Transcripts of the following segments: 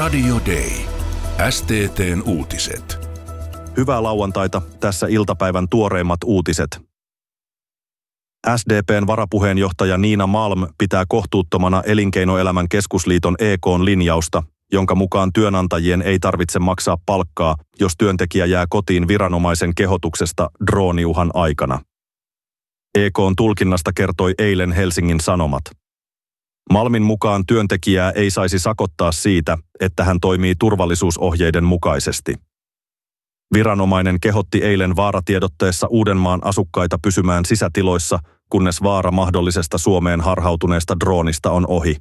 Radio Day. STT:n uutiset. Hyvää lauantaita, tässä iltapäivän tuoreimmat uutiset. SDP:n varapuheenjohtaja Nina Malm pitää kohtuuttomana Elinkeinoelämän keskusliiton EK:n linjausta, jonka mukaan työnantajien ei tarvitse maksaa palkkaa, jos työntekijä jää kotiin viranomaisen kehotuksesta drooniuhan aikana. EK:n tulkinnasta kertoi eilen Helsingin Sanomat. Malmin mukaan työntekijää ei saisi sakottaa siitä, että hän toimii turvallisuusohjeiden mukaisesti. Viranomainen kehotti eilen vaaratiedotteessa Uudenmaan asukkaita pysymään sisätiloissa, kunnes vaara mahdollisesta Suomeen harhautuneesta droonista on ohi.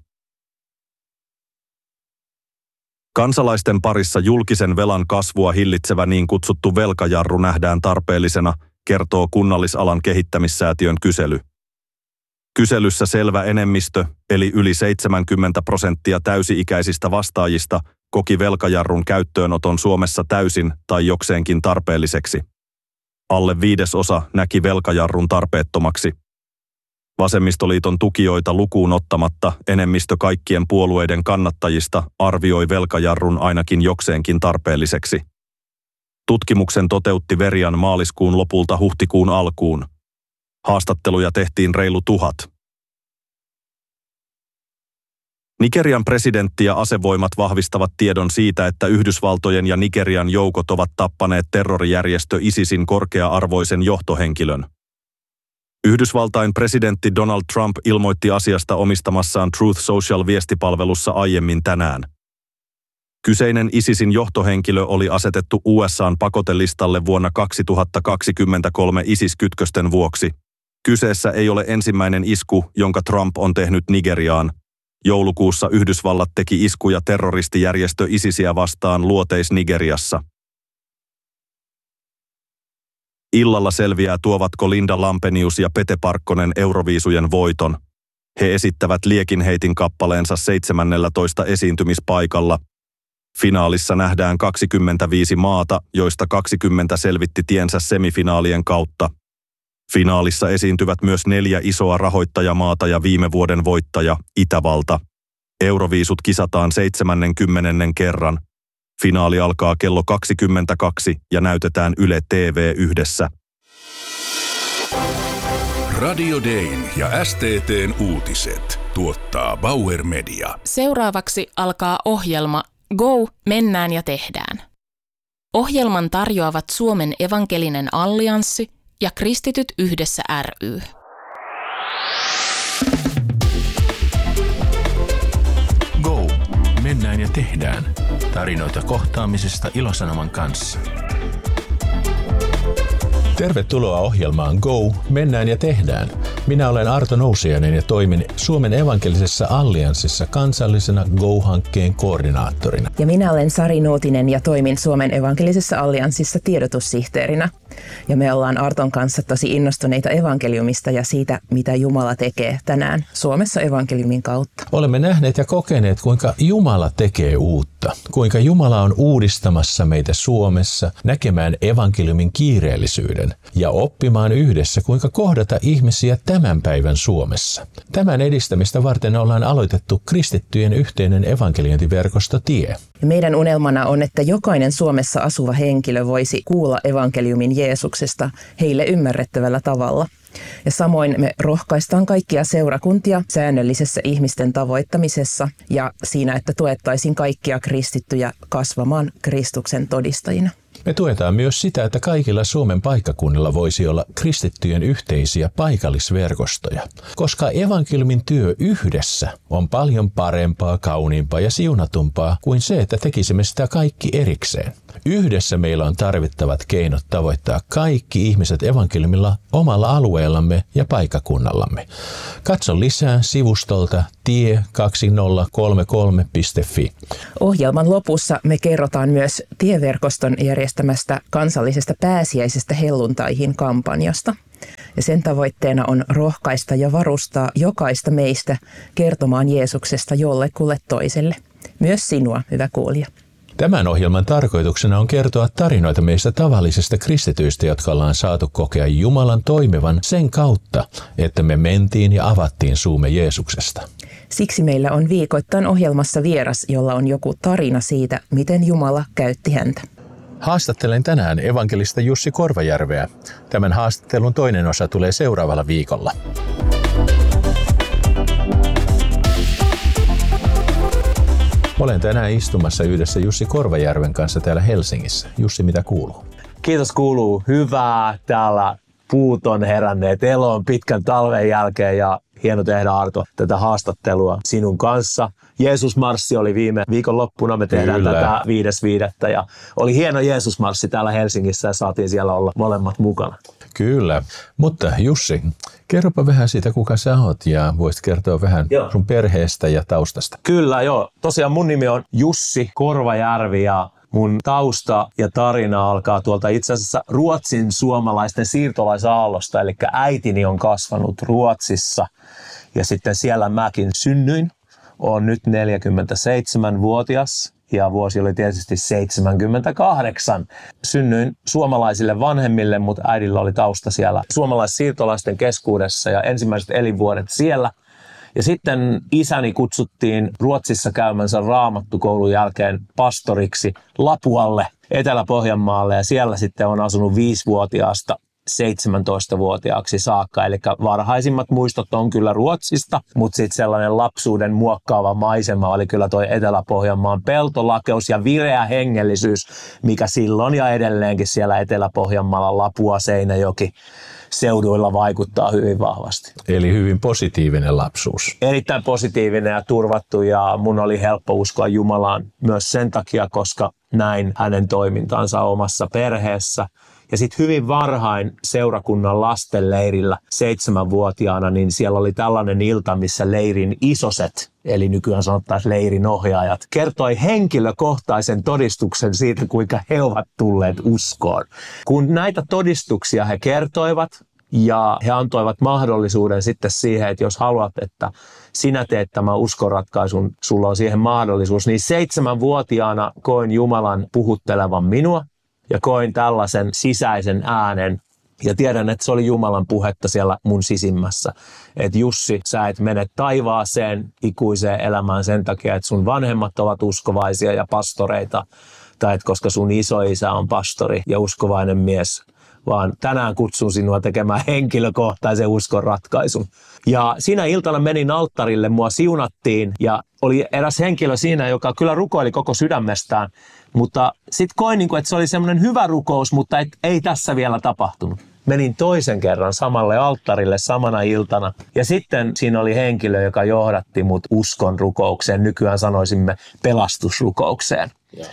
Kansalaisten parissa julkisen velan kasvua hillitsevä niin kutsuttu velkajarru nähdään tarpeellisena, kertoo Kunnallisalan kehittämissäätiön kysely. Kyselyssä selvä enemmistö, eli yli 70% täysi-ikäisistä vastaajista, koki velkajarrun käyttöönoton Suomessa täysin tai jokseenkin tarpeelliseksi. Alle 1/5 näki velkajarrun tarpeettomaksi. Vasemmistoliiton tukijoita lukuun ottamatta enemmistö kaikkien puolueiden kannattajista arvioi velkajarrun ainakin jokseenkin tarpeelliseksi. Tutkimuksen toteutti Verian maaliskuun lopulta huhtikuun alkuun. Haastatteluja tehtiin reilu 1000. Nigerian presidentti ja asevoimat vahvistavat tiedon siitä, että Yhdysvaltojen ja Nigerian joukot ovat tappaneet terrorijärjestö ISISin korkea-arvoisen johtohenkilön. Yhdysvaltain presidentti Donald Trump ilmoitti asiasta omistamassaan Truth Social-viestipalvelussa aiemmin tänään. Kyseinen ISISin johtohenkilö oli asetettu USA:n pakotelistalle vuonna 2023 ISIS-kytkösten vuoksi. Kyseessä ei ole ensimmäinen isku, jonka Trump on tehnyt Nigeriaan. Joulukuussa Yhdysvallat teki iskuja terroristijärjestö ISISiä vastaan Luoteis-Nigeriassa. Illalla selviää, tuovatko Linda Lampenius ja Pete Parkkonen Euroviisujen voiton. He esittävät Liekinheitin kappaleensa 17. esiintymispaikalla. Finaalissa nähdään 25 maata, joista 20 selvitti tiensä semifinaalien kautta. Finaalissa esiintyvät myös 4 isoa rahoittajamaata ja viime vuoden voittaja, Itävalta. Euroviisut kisataan 70. kerran. Finaali alkaa kello 22 ja näytetään Yle TV1. Radio Dayn ja STT:n uutiset tuottaa Bauer Media. Seuraavaksi alkaa ohjelma Go, mennään ja tehdään. Ohjelman tarjoavat Suomen evankelinen allianssi ja Kristityt yhdessä ry. Go, mennään ja tehdään. Tarinoita kohtaamisesta Ilosanoman kanssa. Tervetuloa ohjelmaan Go, mennään ja tehdään. Minä olen Arto Nousiainen ja toimin Suomen evankelisessa allianssissa kansallisena Go-hankkeen koordinaattorina. Ja minä olen Sari Nuutinen ja toimin Suomen evankelisessa allianssissa tiedotussihteerinä. Ja me ollaan Arton kanssa tosi innostuneita evankeliumista ja siitä, mitä Jumala tekee tänään Suomessa evankeliumin kautta. Olemme nähneet ja kokeneet, kuinka Jumala tekee uutta. Kuinka Jumala on uudistamassa meitä Suomessa näkemään evankeliumin kiireellisyyden ja oppimaan yhdessä, kuinka kohdata ihmisiä tämän päivän Suomessa. Tämän edistämistä varten ollaan aloitettu kristittyjen yhteinen evankeliointiverkosto TIE. Meidän unelmana on, että jokainen Suomessa asuva henkilö voisi kuulla evankeliumin Jeesuksesta heille ymmärrettävällä tavalla. Ja samoin me rohkaistaan kaikkia seurakuntia säännöllisessä ihmisten tavoittamisessa ja siinä, että tuettaisiin kaikkia kristittyjä kasvamaan Kristuksen todistajina. Me tuetaan myös sitä, että kaikilla Suomen paikkakunnilla voisi olla kristittyjen yhteisiä paikallisverkostoja, koska evankeliumin työ yhdessä on paljon parempaa, kauniimpaa ja siunatumpaa kuin se, että tekisimme sitä kaikki erikseen. Yhdessä meillä on tarvittavat keinot tavoittaa kaikki ihmiset evankeliumilla omalla alueellamme ja paikkakunnallamme. Katso lisää sivustolta tie2033.fi. Ohjelman lopussa me kerrotaan myös tieverkoston järjestämästä kansallisesta pääsiäisestä helluntaihin -kampanjasta. Ja sen tavoitteena on rohkaista ja varustaa jokaista meistä kertomaan Jeesuksesta jollekulle toiselle. Myös sinua, hyvä kuulija. Tämän ohjelman tarkoituksena on kertoa tarinoita meistä tavallisista kristityistä, jotka ollaan saatu kokea Jumalan toimivan sen kautta, että me mentiin ja avattiin suumme Jeesuksesta. Siksi meillä on viikoittain ohjelmassa vieras, jolla on joku tarina siitä, miten Jumala käytti häntä. Haastattelen tänään evankelista Jussi Korvajärveä. Tämän haastattelun toinen osa tulee seuraavalla viikolla. Olen tänään istumassa yhdessä Jussi Korvajärven kanssa täällä Helsingissä. Jussi, mitä kuuluu? Kiitos, kuuluu hyvää. Täällä puut on heränneet eloon pitkän talven jälkeen ja hieno tehdä, Arto, tätä haastattelua sinun kanssa. Jeesusmarssi oli viime viikonloppuna, me tehdään tätä 5.5. ja oli hieno Jeesusmarssi täällä Helsingissä ja saatiin siellä olla molemmat mukana. Kyllä, mutta Jussi, kerropa vähän siitä, kuka sä oot ja voisit kertoa vähän sun perheestä ja taustasta. Kyllä, joo. Tosiaan mun nimi on Jussi Korvajärvi ja mun tausta ja tarina alkaa tuolta itse asiassa Ruotsin suomalaisten siirtolaisaallosta, eli äitini on kasvanut Ruotsissa ja sitten siellä mäkin synnyin. Olen nyt 47-vuotias ja vuosi oli tietysti 78. Synnyin suomalaisille vanhemmille, mutta äidillä oli tausta siellä suomalaissiirtolaisten keskuudessa ja ensimmäiset elinvuodet siellä. Ja sitten isäni kutsuttiin Ruotsissa käymänsä raamattukoulun jälkeen pastoriksi Lapualle, Etelä-Pohjanmaalle, ja siellä sitten on asunut 5-vuotiaasta 17-vuotiaaksi saakka. Eli varhaisimmat muistot on kyllä Ruotsista, mutta sitten sellainen lapsuuden muokkaava maisema oli kyllä toi Etelä-Pohjanmaan peltolakeus ja vireä hengellisyys, mikä silloin ja edelleenkin siellä Etelä-Pohjanmaalla, Lapua, Seinäjoki seuduilla vaikuttaa hyvin vahvasti. Eli hyvin positiivinen lapsuus. Erittäin positiivinen ja turvattu, ja mun oli helppo uskoa Jumalaan myös sen takia, koska näin hänen toimintansa omassa perheessä. Ja sitten hyvin varhain seurakunnan lastenleirillä 7-vuotiaana, niin siellä oli tällainen ilta, missä leirin isoset, eli nykyään sanottaisiin leirin ohjaajat, kertoi henkilökohtaisen todistuksen siitä, kuinka he ovat tulleet uskoon. Kun näitä todistuksia he kertoivat, ja he antoivat mahdollisuuden sitten siihen, että jos haluat, että sinä teet tämän uskonratkaisun, sulla on siihen mahdollisuus, niin 7-vuotiaana koin Jumalan puhuttelevan minua. Ja koin tällaisen sisäisen äänen ja tiedän, että se oli Jumalan puhetta siellä mun sisimmässä. Että Jussi, sä et mene taivaaseen ikuiseen elämään sen takia, että sun vanhemmat ovat uskovaisia ja pastoreita. Tai että koska sun isoisä on pastori ja uskovainen mies. Vaan tänään kutsun sinua tekemään henkilökohtaisen uskon ratkaisun. Ja siinä iltana menin alttarille, mua siunattiin ja oli eräs henkilö siinä, joka kyllä rukoili koko sydämestään. Mutta sitten koin, että se oli semmoinen hyvä rukous, mutta ei tässä vielä tapahtunut. Menin toisen kerran samalle alttarille samana iltana. Ja sitten siinä oli henkilö, joka johdatti mut uskon rukoukseen. Nykyään sanoisimme pelastusrukoukseen.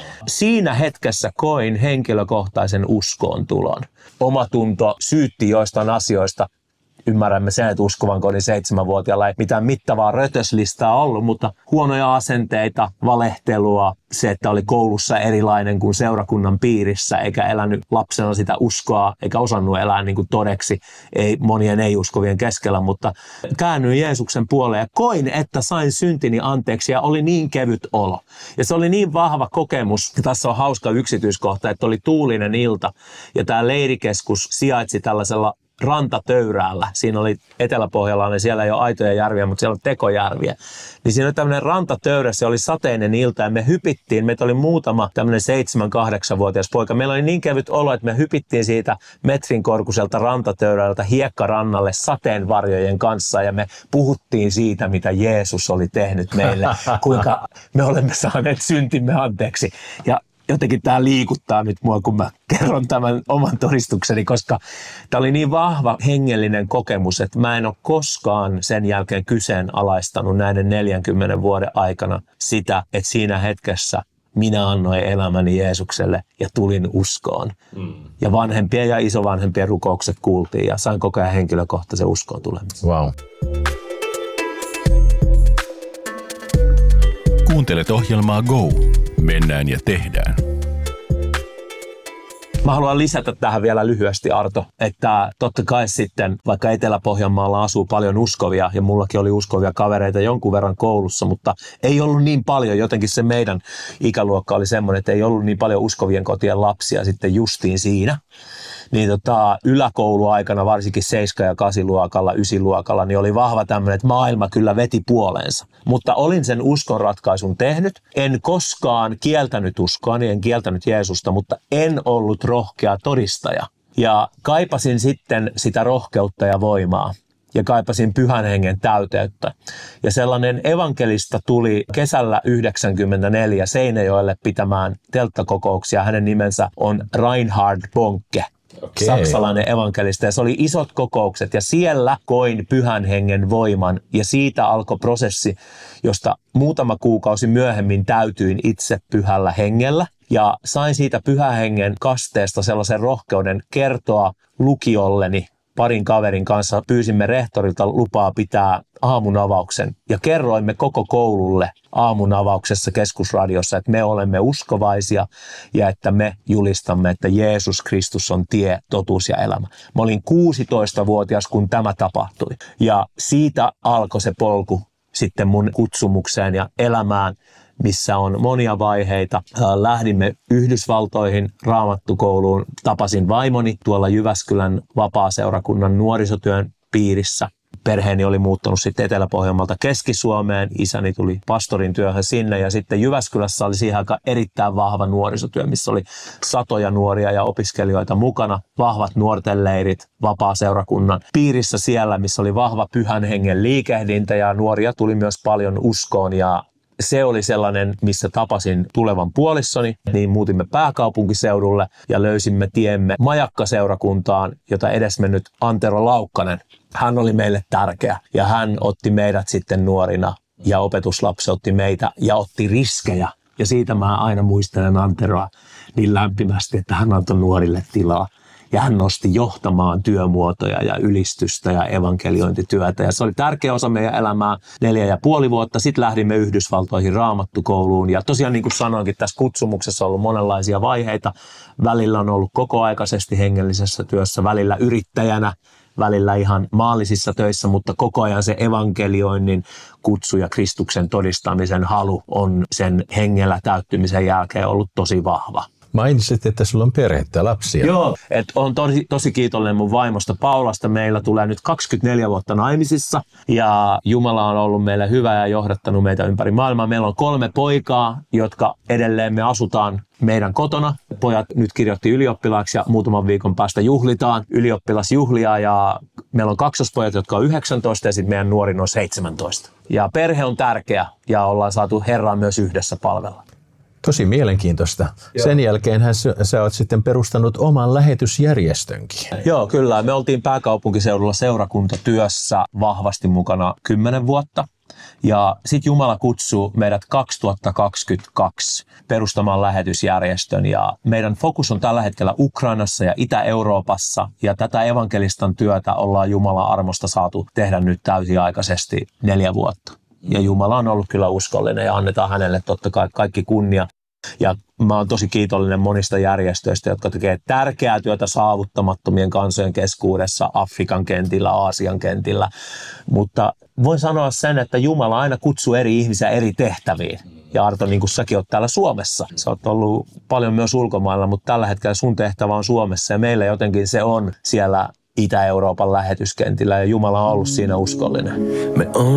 Siinä hetkessä koin henkilökohtaisen uskoon tulon. Omatunto syytti joistain asioista. Ymmärrämme sen, että uskovan kodin 7-vuotiaalla ei mitään mittavaa rötöslistaa ollut, mutta huonoja asenteita, valehtelua, se, että oli koulussa erilainen kuin seurakunnan piirissä, eikä elänyt lapsena sitä uskoa, eikä osannut elää niin kuin todeksi monien ei-uskovien keskellä, mutta käännyin Jeesuksen puoleen ja koin, että sain syntini anteeksi ja oli niin kevyt olo. Ja se oli niin vahva kokemus, ja tässä on hauska yksityiskohta, että oli tuulinen ilta ja tämä leirikeskus sijaitsi tällaisella rantatöyräällä. Siinä oli Etelä-Pohjalla, niin siellä ei ole aitoja järviä, mutta siellä on tekojärviä. Niin siinä oli tämmöinen rantatöyrä, se oli sateinen ilta ja me hypittiin. Meitä oli muutama tämmöinen 7-8-vuotias poika. Meillä oli niin kevyt olo, että me hypittiin siitä metrin korkuiselta rantatöyrältä hiekkarannalle sateenvarjojen kanssa ja me puhuttiin siitä, mitä Jeesus oli tehnyt meille, kuinka me olemme saaneet syntimme anteeksi. Ja jotenkin tämä liikuttaa nyt mua, kun mä kerron tämän oman todistukseni, koska tämä oli niin vahva hengellinen kokemus, että mä en ole koskaan sen jälkeen kyseenalaistanut näiden 40 vuoden aikana sitä, että siinä hetkessä minä annoin elämäni Jeesukselle ja tulin uskoon. Ja vanhempien ja isovanhempien rukoukset kuultiin ja sain koko ajan henkilökohtaisen uskoon tulemisen. Wow. Kuuntelet ohjelmaa Go. Mennään ja tehdään. Mä haluan lisätä tähän vielä lyhyesti, Arto, että totta kai sitten, vaikka Etelä-Pohjanmaalla asuu paljon uskovia, ja mullakin oli uskovia kavereita jonkun verran koulussa, mutta ei ollut niin paljon, jotenkin se meidän ikäluokka oli semmoinen, että ei ollut niin paljon uskovien kotien lapsia sitten justiin siinä. Niin yläkouluaikana, varsinkin 7- ja 8-luokalla, 9-luokalla, niin oli vahva tämmöinen, että maailma kyllä veti puoleensa. Mutta olin sen uskonratkaisun tehnyt. En koskaan kieltänyt uskoani, en kieltänyt Jeesusta, mutta en ollut rohkea todistaja. Ja kaipasin sitten sitä rohkeutta ja voimaa. Ja kaipasin Pyhän Hengen täyteyttä. Ja sellainen evankelista tuli kesällä 1994 Seinäjoelle pitämään telttakokouksia. Hänen nimensä on Reinhard Bonke. Okay. Saksalainen evankelista, ja se oli isot kokoukset, ja siellä koin Pyhän Hengen voiman, ja siitä alkoi prosessi, josta muutama kuukausi myöhemmin täytyin itse Pyhällä Hengellä, ja sain siitä Pyhän Hengen kasteesta sellaisen rohkeuden kertoa lukiolleni. Parin kaverin kanssa pyysimme rehtorilta lupaa pitää aamunavauksen ja kerroimme koko koululle aamunavauksessa Keskusradiossa, että me olemme uskovaisia ja että me julistamme, että Jeesus Kristus on tie, totuus ja elämä. Mä olin 16-vuotias, kun tämä tapahtui, ja siitä alkoi se polku sitten mun kutsumukseen ja elämään, missä on monia vaiheita. Lähdimme Yhdysvaltoihin raamattukouluun. Tapasin vaimoni tuolla Jyväskylän vapaaseurakunnan nuorisotyön piirissä. Perheeni oli muuttanut sitten Etelä-Pohjanmaalta Keski-Suomeen. Isäni tuli pastorin työhön sinne, ja sitten Jyväskylässä oli siihen aikaan erittäin vahva nuorisotyö, missä oli satoja nuoria ja opiskelijoita mukana. Vahvat nuorten leirit vapaaseurakunnan piirissä siellä, missä oli vahva Pyhän Hengen liikehdintä, ja nuoria tuli myös paljon uskoon, ja se oli sellainen, missä tapasin tulevan puolissoni, niin muutimme pääkaupunkiseudulle ja löysimme tiemme Majakka-seurakuntaan, jota edesmennyt Antero Laukkanen. Hän oli meille tärkeä, ja hän otti meidät sitten nuorina, ja opetuslapsi otti meitä ja otti riskejä. Ja siitä mä aina muistelen Anteroa niin lämpimästi, että hän antoi nuorille tilaa. Ja hän nosti johtamaan työmuotoja ja ylistystä ja evankeliointityötä. Ja se oli tärkeä osa meidän elämää 4,5 vuotta. Sitten lähdimme Yhdysvaltoihin raamattukouluun. Ja tosiaan niin kuin sanoinkin, tässä kutsumuksessa on ollut monenlaisia vaiheita. Välillä on ollut kokoaikaisesti hengellisessä työssä, välillä yrittäjänä, välillä ihan maallisissa töissä, mutta koko ajan se evankelioinnin kutsu ja Kristuksen todistamisen halu on sen hengellä täyttymisen jälkeen ollut tosi vahva. Mainitsit, että sulla on perhettä, lapsia. Joo, että olen tosi kiitollinen mun vaimosta Paulasta. Meillä tulee nyt 24 vuotta naimisissa, ja Jumala on ollut meille hyvä ja johdattanut meitä ympäri maailmaa. Meillä on 3 poikaa, jotka edelleen me asutaan meidän kotona. Pojat nyt kirjoitti ylioppilaaksi, ja muutaman viikon päästä juhlitaan ylioppilasjuhlia, ja meillä on 2 pojat, jotka on 19, ja sitten meidän nuorin on 17. Ja perhe on tärkeä, ja ollaan saatu Herraa myös yhdessä palvella. Tosi mielenkiintoista. Joo. Sen jälkeenhän sä oot sitten perustanut oman lähetysjärjestönkin. Joo, kyllä. Me oltiin pääkaupunkiseudulla seurakuntatyössä vahvasti mukana 10 vuotta. Ja sitten Jumala kutsuu meidät 2022 perustamaan lähetysjärjestön. Ja meidän fokus on tällä hetkellä Ukrainassa ja Itä-Euroopassa. Ja tätä evankelistan työtä ollaan Jumalan armosta saatu tehdä nyt täysiaikaisesti 4 vuotta. Ja Jumala on ollut kyllä uskollinen, ja annetaan hänelle totta kai kaikki kunnia. Ja mä oon tosi kiitollinen monista järjestöistä, jotka tekee tärkeää työtä saavuttamattomien kansojen keskuudessa, Afrikan kentillä, Aasian kentillä. Mutta voin sanoa sen, että Jumala aina kutsuu eri ihmisiä eri tehtäviin. Ja Arto, niin kuin säkin oot täällä Suomessa. Sä oot ollut paljon myös ulkomailla, mutta tällä hetkellä sun tehtävä on Suomessa, ja meillä jotenkin se on siellä Itä-Euroopan lähetyskentillä, ja Jumala on ollut siinä uskollinen.